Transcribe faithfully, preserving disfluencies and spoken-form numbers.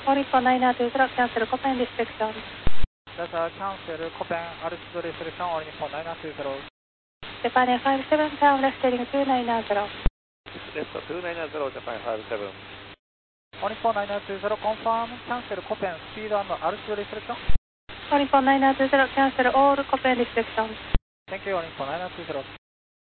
Only for nine nine two zero, cancel Copen restriction. Delta cancel Copen altitude restriction only for nine nine two zero. Japan five seven, turn left heading two nine nine zero. Left two nine nine zero, Japan five seven. Only for nine nine two zero, confirm, cancel Copen speed and altitude restriction. Only for nine nine two zero, cancel all Copen restrictions. Thank you, only for nine nine two zero.